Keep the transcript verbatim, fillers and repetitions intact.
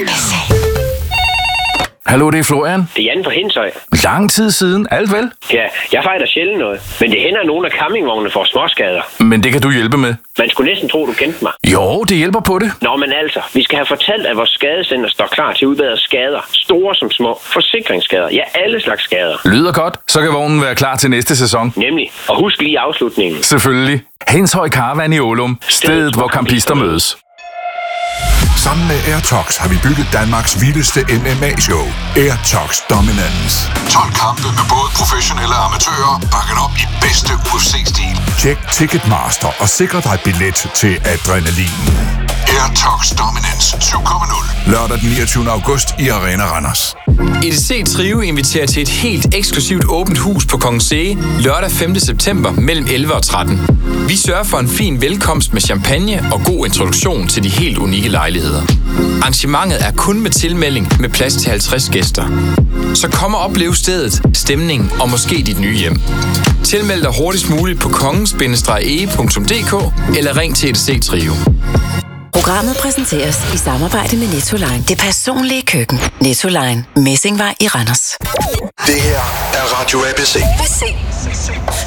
Hallo, det er Florian. Det er Jan fra Hindshøj. Lang tid siden, alt vel? Ja, jeg fejler sjældent noget. Men det hænder, at nogle af campingvognene får småskader. Men det kan du hjælpe med. Man skulle næsten tro, du kendte mig. Jo, det hjælper på det. Nå, men altså, vi skal have fortalt, at vores skadecenter står klar til at udbedre skader. Store som små. Forsikringsskader. Ja, alle slags skader. Lyder godt. Så kan vognen være klar til næste sæson. Nemlig. Og husk lige afslutningen. Selvfølgelig. Hindshøj Caravan i Ålum. Stedet, hvor campister mødes. Sammen med Airtox har vi bygget Danmarks vildeste M M A-show. Airtox Dominance. tolv kampe med både professionelle og amatører, bakket op i bedste U F C-stil. Tjek Ticketmaster og sikre dig billet til adrenalin. Airtox Dominance syv komma nul. Lørdag den niogtyvende august i Arena Randers. E D C Trio inviterer til et helt eksklusivt åbent hus på Kongens lørdag femte september mellem elleve og tretten. Vi sørger for en fin velkomst med champagne og god introduktion til de helt unikke lejligheder. Arrangementet er kun med tilmelding med plads til halvtreds gæster. Så kom og oplev stedet, stemningen og måske dit nye hjem. Tilmeld dig hurtigst muligt på kongens bindestreg e punktum d k eller ring til E D C Trio. Programmet præsenteres i samarbejde med Nettoline. Det personlige køkken. Nettoline. Messingvej i Randers. Det her er Radio A B C.